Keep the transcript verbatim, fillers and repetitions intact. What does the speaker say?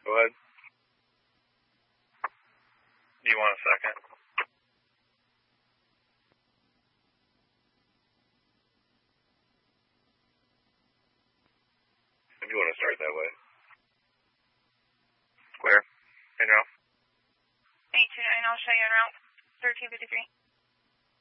Go ahead. Do you want a second? If you want to start that way. Clear. Hey, Joe. eight two nine, I'll show you en route. thirteen fifty-three.